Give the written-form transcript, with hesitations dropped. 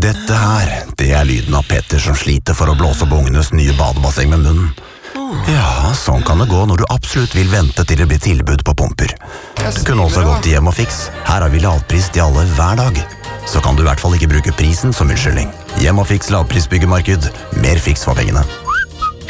Dette her, det er lyden av Petter som sliter for å blåse opp ungenes nye badebasseng med munnen. Ja, sånn kan det gå når du absolutt vil vente til det blir tilbud på pumper. Du kunne også gått til Hjem og Fiks. Her har vi lavpris til alle hver dag. Så kan du i hvert fall ikke bruke prisen som unnskyldning. Hjem og Fiks lavprisbyggemarked. Mer fiks for pengene.